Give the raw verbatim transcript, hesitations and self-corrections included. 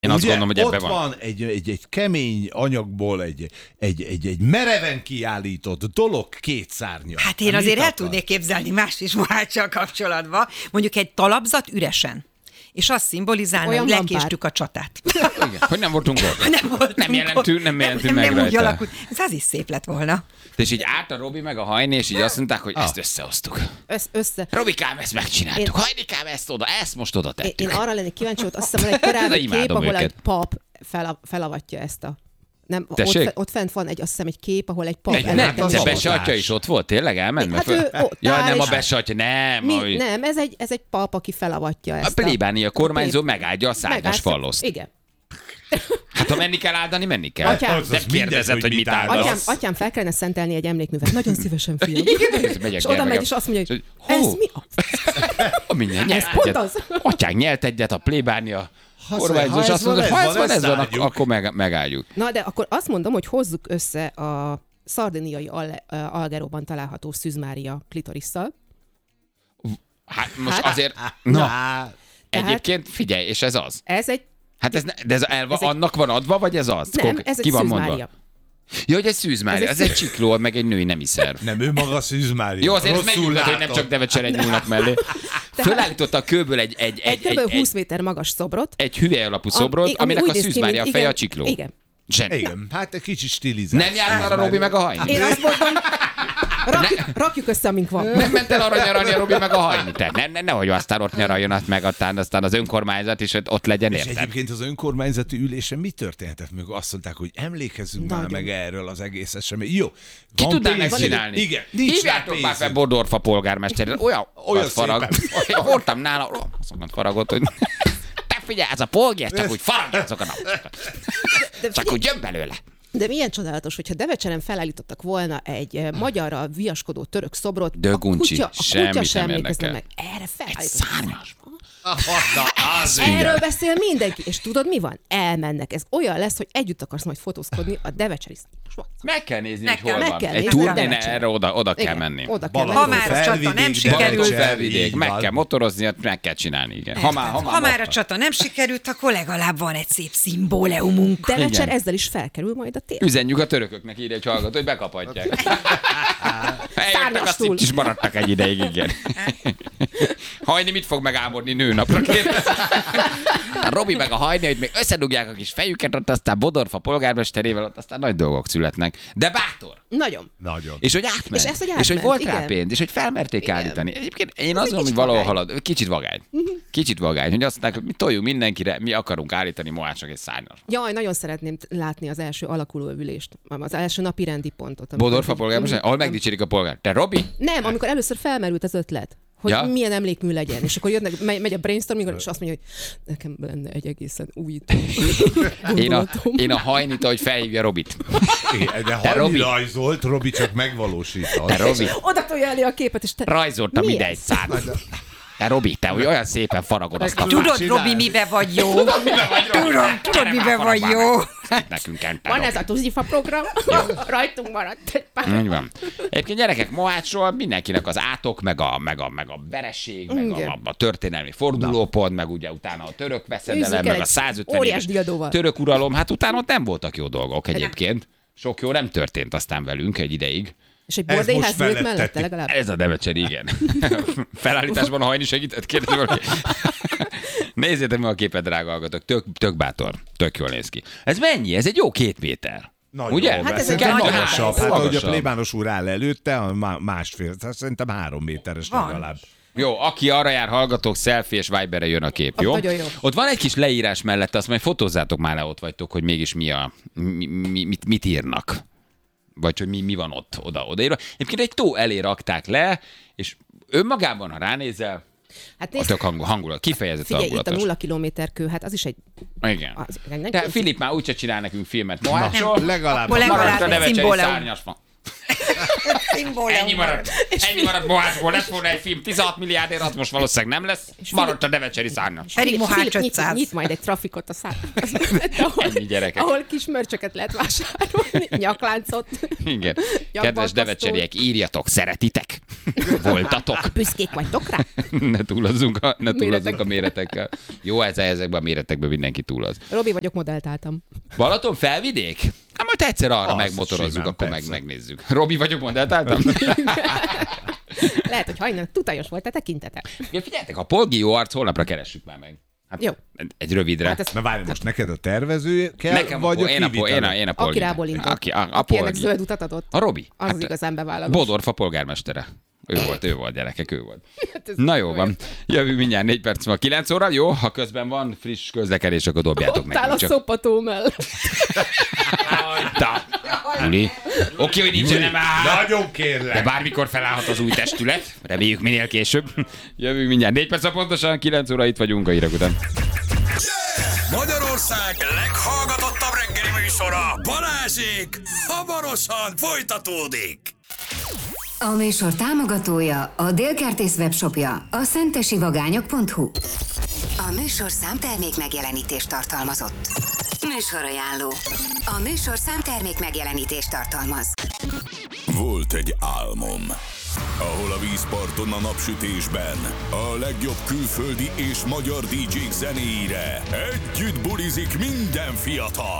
Én azt ugye, gondolom, hogy ebben ott van. van egy, egy, egy kemény anyagból egy, egy, egy, egy mereven kiállított dolog két szárnya. Hát én Hát azért mit el akar? tudnék képzelni más is moháccsal kapcsolatban. Mondjuk egy talapzat üresen. És azt szimbolizálna, Olyan hogy van lekéstük a csatát. Igen, hogy nem voltunk ott. Nem, voltunk nem jelentünk, nem jelentünk nem, meg nem úgy rajta. alakult. Ez az is szép lett volna. És így állt a Robi meg a Hajni, és így azt mondták, hogy ezt összehoztuk. Össz, össze. Robikám, ezt megcsináltuk. Én- Hajnikám, ezt oda, ezt most oda Én, tettük. én arra lennék kíváncsi, hogy azt hiszem, van egy korábbi Imádom kép, ahol őket. egy pap fel, felavatja ezt a... Nem, ott, Tessék? fe- ott fent van egy, azt hiszem, egy kép, ahol egy pap... Egy, Hát nem, az de avatás. Besatya is ott volt, tényleg elment? Hát Mert ő föl- ott ja, áll, nem a és- Besatya, nem. Mi, a... nem, ez egy, ez egy pap, aki felavatja A ezt plébánia kormányzó a... megáldja a szárnyas Megállsz- falloszt. Igen. Hát ha menni kell áldani, menni kell. Atyám- Az- az Nem mindegy, kérdezed, hogy hogy mit mit áldasz. áldasz. Atyám, atyám fel kellene szentelni egy emlékművet. Nagyon szívesen, fiam. Megyek És oda megy, gyermekem. és azt mondja, hogy Hú. ez mi? a- A minden nyelt pont egyet. az. Atyánk nyelt egyet, a plébánia Ha kormányzó, ez és azt van, mondta, ez ha ez van, van, ez ezt van, ak- áldjuk. akkor meg, megálljuk. Na, de akkor azt mondom, hogy hozzuk össze a szardiniai Al- Algeróban található Szűz Mária klitorisszal. Hát most Hát- azért, Na, na, Tehát- egyébként figyelj, és ez az. Ez egy... Hát ez, ne, de ez, el, Ez egy- annak van adva, vagy ez az? Nem, Konkrét- ez egy Ki van Szűz mondva? Mária. Ja, hogy egy szűzmária, Ez ez egy egy csikló, meg egy női nemi szerv. nem, ő maga Szűz Mária. Jó, azért ez Rosszul megnyugat, hogy nem látom. csak Devecseren nyúlnak mellé. Fölállította a kőből egy, egy, Egy egy, kb. egy, húsz egy, méter magas szobrot. egy hüvely alapú szobrot, ami- ami aminek úgy a néz ki, szűzmária a mint- feje a igen, csikló. Igen. Zseni. Igen, hát egy kicsit stilizált. Nem járt már a Robi meg a Hajni? Én azt mondom, rakjuk, rakjuk össze, amink van. Nem ment el arra nyaralni a Robi meg a Hajni? Te ne, ne, nehogy aztán ott nyaraljon, azt meg aztán, aztán az önkormányzat is ott legyen, És érted? egyébként az önkormányzati ülésen mi történhetett, mikor azt mondták, hogy emlékezzünk már Nagyon. meg erről az egész esemény. Jó. Ki van tudnál pénzünk? megcsinálni? Igen. Nincs Hívjátok rá már fel pénzünk. Bodorfa polgármesterre. Olyan, olyan farag. szépen Én voltam nála, ó, azokat faragott, hogy te figyelj, ez a polgár, csak úgy faragja azokat a... Csak úgy jön belőle. De milyen csodálatos, hogyha Devecseren felállítottak volna egy eh, magyarra viaskodó török szobrot, Döguncsi, a kutya, a semmit kutya sem nem emlékezne érdekel. meg. Erre Egy felállítottak. szárnyas. Na, az Erről beszél mindenki, és tudod mi van? Elmennek. Ez olyan lesz, hogy együtt akarsz majd fotózkodni a Devecseri szárnyas. Meg kell nézni, Meg hogy hol kell- van. meg kell Egy nézni a turnén Devecseren. erre oda, oda kell Igen, menni. Oda kell Balaton menni. Ha már a csata nem felvidék, sikerült- Balaton Devecser, felvidék, így meg van. kell motorozni, hát meg kell csinálni, igen. Ha már, ha már, Ha már a csata nem sikerült, akkor legalább van egy szép szimbóleumunk. Devecser Igen. ezzel is felkerül majd a tér. Üzenjük a törököknek, írja egy hallgató, hogy bekaphatják. Eljöttek, Szárnyas azt túl. itt is maradtak egy ideig, igen. Hajni mit fog megámodni nőnapra, kérdez? A Robi meg a Hajni, hogy még összedugják a kis fejüket, ott aztán Bodorfa polgármesterével, ott aztán nagy dolgok születnek. De bátor! Nagyon. Nagyon. És hogy átment. És ez, hogy és hogy átment, volt rá igen. pénz, és hogy felmerték Igen. állítani. Egyébként én Az azt egy mondom, hogy kicsit valahol vagány. halad. Kicsit vagány. Kicsit vagány, hogy azt mondták, hogy mi toljunk mindenkire, mi akarunk állítani Mohácsnak egy szárnyas. Jaj, nagyon szeretném t- látni az első alakuló ülést, az első napi rendi pontot. amikor- Bodorfa polgármester, ahol megdicsérik a polgár. Te Robi? Nem, amikor először felmerült az ötlet, hogy Ja? milyen emlékmű legyen, és akkor jönnek, megy, megy a brainstorming, és azt mondja, hogy nekem lenne egy egészen új Én a, gondolatom. én a Hajnit, hogy felhívja Robit. Igen, de Te ha Robi. rajzolt, Robi csak megvalósított. Te Robi, Oda tolja elé a képet, és te... rajzoltam Mi ide ez? egy szárnyat. Te Robi, te hogy olyan szépen faragod azt a Tudod, Csinálj. Robi, mibe vagy jó? Tudom, tudod, mibe vagy jó? Nekünk kell. Van ez a Tuzifa program, rajtunk maradt egy pár. Így van. Egyébként gyerekek, Mohácsról mindenkinek az átok, meg a, meg a, meg a vereség, meg Igen. a, a történelmi fordulópont, meg ugye utána a török veszedelem, Űzzük el meg a egy százötven óriás éves diadóval. török uralom, hát utána ott nem voltak jó dolgok egyébként. Sok jó nem történt aztán velünk egy ideig. És egy Ez bordélyház most nőtt felettetik. mellette legalább. Ez a Devecseri, igen. Felállításban a Hajni segített, kérdezi valaki. Nézzétek meg a képet, drága hallgatók, tök, tök bátor, tök jól néz ki. Ez mennyi? Ez egy jó két méter. Nagyon, Ugye? hát Hát ez szerintem egy nagy magasabb. ház. Hát ahogy a Magasabb. plébános úr áll előtte, a má- másfél, tehát szerintem három méteres Van. legalább. Jó, aki arra jár, hallgatók, selfie és Viberre jön a kép, jó? Nagyon jó. Ott van egy kis leírás mellett, azt majd fotózzátok már le, ott vagytok, hogy mégis mi a, mi, mi, mit, mit írnak. Vagy hogy mi, mi van ott, oda, odaírva. Egyébként egy tó elé rakták le, és önmagában, ha ránézel, Hát a nézd, tök hangul, hangulat, kifejezett figyelj, itt a hangulatos. nulla kilométer kő, hát az is egy... Igen. Az, De Filip már úgyse csinál nekünk filmet Mohácsról. Legalább. Akkor legalább Maradta egy Devecseri szimbóleum. szárnyas van. Ennyi maradt, ennyi maradt Mohácsból, lett volna egy film, tizenhat milliárdért, az most valószínűleg nem lesz, maradt a Devecseri szárna. Pedig Mohács nyit, ötszáz. nyit majd egy trafikot a szár. ahol, Ennyi gyerekek. ahol kis mörcsöket lehet vásárolni, nyakláncot. Igen. Kedves Nyakbalkasztót. devecseriek, írjatok, szeretitek? Voltatok? Büszkék vagytok rá? Ne túlozzunk a, ne túlozzunk Méretek. a méretekkel. Jó, ez, ezekben a méretekben mindenki túloz. Robi vagyok, modelltáltam. Balaton, felvidék? Hát majd egyszer arra Az megmotorozzuk, simán, akkor meg persze. megnézzük. Robi vagyok, mondd eltáltam? Lehet, hogy hajnal tutajos volt a tekintete. Ja, figyeljetek, a polgi jó arc, holnapra keressük már meg. Hát Jó. egy rövidre. Hát ez Na várj, most neked a tervező kell, Nekem vagy a, a, po- én, a, po- én, a, én a polgi. aki rábólintott. Aki, a, a Aki ennek polgi. zöld utat adott. A Robi. Az Hát, az igazán bevállalós. Bodorfa polgármestere. Ő volt, ő volt, gyerekek, ő volt. Hát ez Na jó olyan. van. Jövő mindjárt négy perc van kilenc óra. Jó, ha közben van friss közlekedés, akkor dobjátok Ott áll a nekünk. Csak... szopató mellett. Ta. Uli. Oké, hogy nincsen nem áll. Nagyon kérlek. De bármikor felállhat az új testület. Reméljük minél később. Jövünk mindjárt négy perc, pontosan kilenc óra itt vagyunk a hírek után. Magyarország leghallgatottabb reggeli műsora, Balázsék, hamarosan folytatódik. A műsor támogatója a Délkertész webshopja, a szentesivagányok pont hu. A műsor számtermék megjelenítést tartalmazott. Műsorajánló. A műsor számtermék megjelenítést tartalmaz. Volt egy álmom, ahol a vízparton a napsütésben a legjobb külföldi és magyar dé dzsék zenéire együtt bulizik minden fiatal.